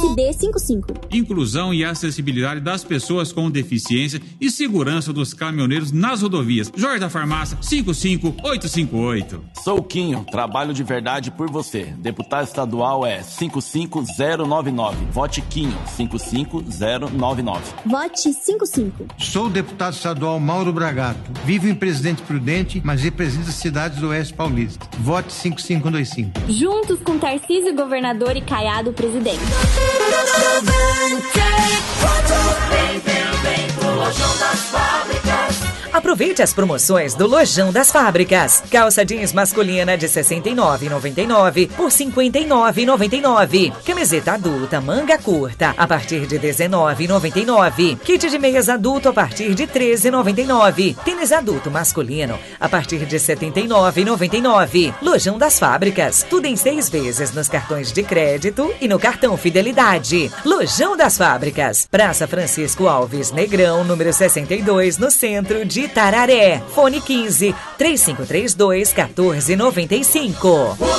RD55. Inclusão e acessibilidade das pessoas com deficiência e segurança dos caminhoneiros nas rodovias. Jorge da Farmácia, 55858. Sou Quinho, trabalho de verdade por você. Deputado estadual é 55099. Vote Quinho, 55099. Vote 55. Sou o deputado estadual Mauro Bragato. Vivo em Presidente Prudente, mas represento as cidades do Oeste Paulista. Vote 5525. Juntos com Tarcísio, governador, e Caiado, presidente. Aproveite as promoções do Lojão das Fábricas. Calça jeans masculina de R$ 69,99 por R$ 59,99. Camiseta adulta manga curta a partir de R$ 19,99. Kit de meias adulto a partir de R$ 13,99. Tênis adulto masculino a partir de R$ 79,99. Lojão das Fábricas. Tudo em 6 vezes nos cartões de crédito e no cartão Fidelidade. Lojão das Fábricas. Praça Francisco Alves Negrão, número 62, no centro de Itararé. Fone 15 3532 1495.